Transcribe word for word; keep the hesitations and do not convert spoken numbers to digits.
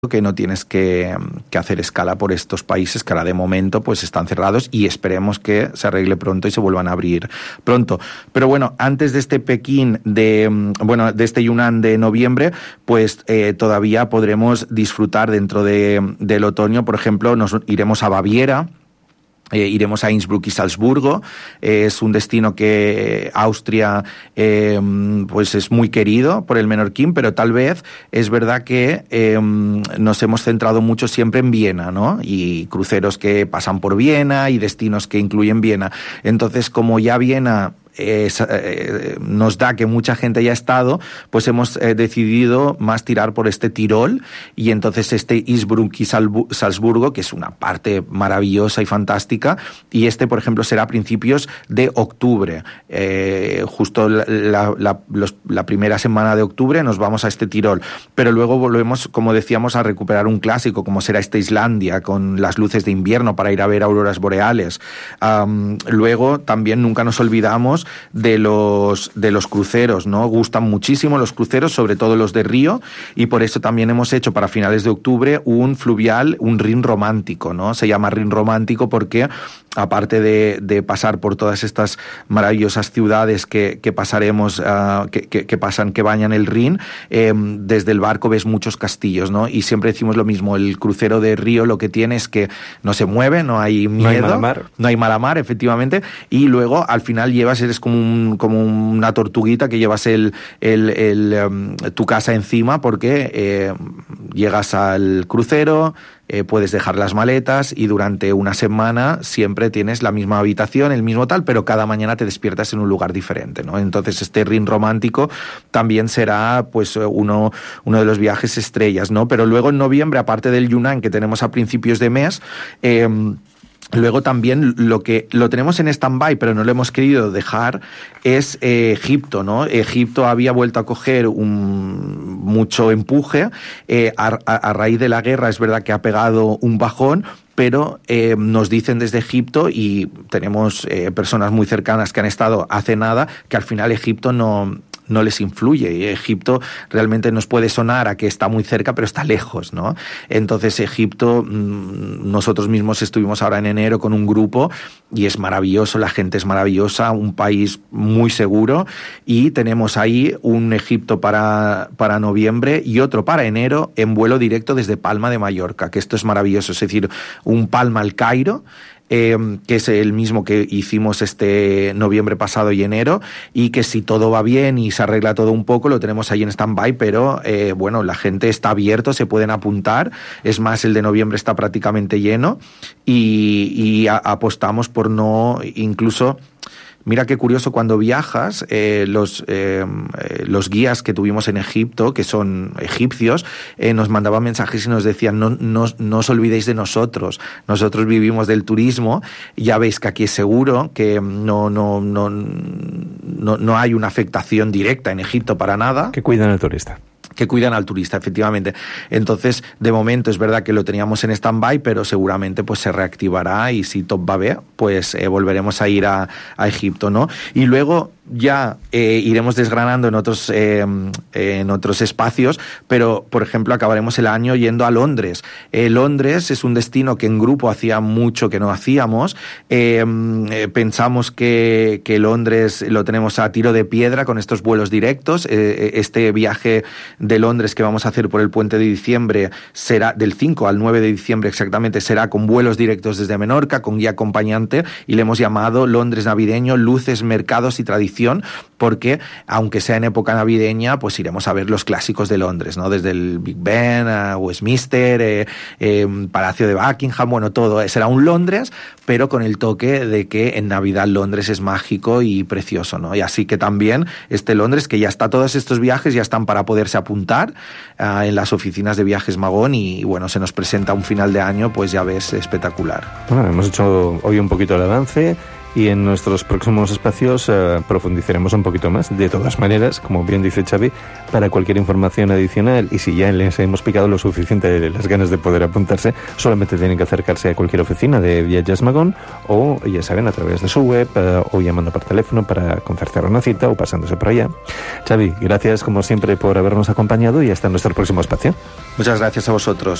que no tienes que, que hacer escala por estos países que ahora de momento pues están cerrados y esperemos que se arregle pronto y se vuelvan a abrir pronto. Pero bueno, antes de este Pekín, de bueno, de este Yunnan de noviembre, pues eh, todavía podremos disfrutar dentro de, del otoño. Por ejemplo, nos iremos a Baviera. Eh, iremos a Innsbruck y Salzburgo. Eh, es un destino que Austria eh, pues es muy querido por el menorquín, pero tal vez es verdad que eh, nos hemos centrado mucho siempre en Viena, ¿no? Y cruceros que pasan por Viena y destinos que incluyen Viena. Entonces, como ya Viena Eh, eh, nos da que mucha gente ya ha estado, pues hemos eh, decidido más tirar por este Tirol, y entonces este Innsbruck y Salzburgo, que es una parte maravillosa y fantástica, y este, por ejemplo, será a principios de octubre, eh, justo la, la, la, los, la primera semana de octubre nos vamos a este Tirol, pero luego volvemos, como decíamos, a recuperar un clásico, como será esta Islandia, con las luces de invierno para ir a ver auroras boreales. Um, luego también nunca nos olvidamos de los de los cruceros, ¿no? Gustan muchísimo los cruceros, sobre todo los de río, y por eso también hemos hecho para finales de octubre un fluvial, un Rin romántico, ¿no? Se llama Rin romántico porque aparte de, de pasar por todas estas maravillosas ciudades que, que pasaremos, uh, que, que, que pasan, que bañan el Rin, eh, desde el barco ves muchos castillos, ¿no? Y siempre decimos lo mismo, el crucero de río lo que tiene es que no se mueve, no hay miedo, no hay mala mar, no hay mala mar, efectivamente, y luego al final llevas, eres como un, como una tortuguita que llevas el, el, el um, tu casa encima porque eh, llegas al crucero, Eh, puedes dejar las maletas y durante una semana siempre tienes la misma habitación, el mismo tal, pero cada mañana te despiertas en un lugar diferente, ¿no? Entonces este Rin romántico también será pues uno, uno de los viajes estrellas, ¿no? Pero luego en noviembre, aparte del Yunnan que tenemos a principios de mes, eh, luego también lo que lo tenemos en stand-by, pero no lo hemos querido dejar, es eh, Egipto, ¿no? Egipto había vuelto a coger un, mucho empuje. Eh, a, a, a raíz de la guerra es verdad que ha pegado un bajón, pero eh, nos dicen desde Egipto, y tenemos eh, personas muy cercanas que han estado hace nada, que al final Egipto no... no les influye, y Egipto realmente nos puede sonar a que está muy cerca, pero está lejos, ¿no? Entonces Egipto, nosotros mismos estuvimos ahora en enero con un grupo y es maravilloso, la gente es maravillosa, un país muy seguro, y tenemos ahí un Egipto para, para noviembre y otro para enero en vuelo directo desde Palma de Mallorca, que esto es maravilloso, es decir, un Palma al Cairo, Eh, que es el mismo que hicimos este noviembre pasado y enero, y que si todo va bien y se arregla todo un poco, lo tenemos ahí en stand-by, pero eh, bueno, la gente está abierto, se pueden apuntar, es más, el de noviembre está prácticamente lleno, y, y a, apostamos por no, incluso... Mira qué curioso, cuando viajas, eh, los, eh, los guías que tuvimos en Egipto, que son egipcios, eh, nos mandaban mensajes y nos decían, no, no, no os olvidéis de nosotros, nosotros vivimos del turismo, ya veis que aquí es seguro, que no, no, no, no, no hay una afectación directa en Egipto para nada. Que cuidan al turista. Que cuidan al turista, efectivamente. Entonces, de momento es verdad que lo teníamos en stand-by, pero seguramente pues se reactivará, y si todo va bien, pues eh, volveremos a ir a, a Egipto, ¿no? Y luego ya eh, iremos desgranando en otros eh, en otros espacios, pero por ejemplo acabaremos el año yendo a Londres. Eh, Londres es un destino que en grupo hacía mucho que no hacíamos. Eh, eh, pensamos que, que Londres lo tenemos a tiro de piedra con estos vuelos directos. Eh, este viaje de Londres que vamos a hacer por el puente de diciembre será del cinco al nueve de diciembre exactamente, será con vuelos directos desde Menorca, con guía acompañante, y le hemos llamado Londres navideño, luces, mercados y tradición, porque aunque sea en época navideña, pues iremos a ver los clásicos de Londres, ¿no? Desde el Big Ben a Westminster, eh, eh, Palacio de Buckingham, bueno, todo. Será un Londres, pero con el toque de que en Navidad Londres es mágico y precioso, ¿no? Y así que también este Londres, que ya está, todos estos viajes ya están para poderse apuntar uh, en las oficinas de Viajes Magón, y, y bueno, se nos presenta un final de año, pues ya ves, espectacular. Bueno, hemos hecho hoy un poquito el avance. y en nuestros próximos espacios eh, profundizaremos un poquito más. De todas maneras, como bien dice Xavi, para cualquier información adicional, y si ya les hemos picado lo suficiente de las ganas de poder apuntarse, solamente tienen que acercarse a cualquier oficina de Viatges Magón o, ya saben, a través de su web eh, o llamando por teléfono para concertar una cita o pasándose por allá. Xavi, gracias como siempre por habernos acompañado y hasta nuestro próximo espacio. Muchas gracias a vosotros.